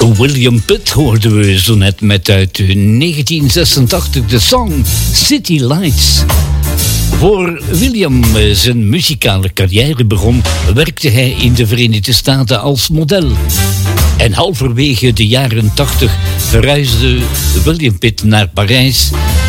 William Pitt hoorden we zo net met uit 1986 de song City Lights. Voor William zijn muzikale carrière begon, werkte hij in de Verenigde Staten als model. En halverwege de jaren 80 verhuisde William Pitt naar Parijs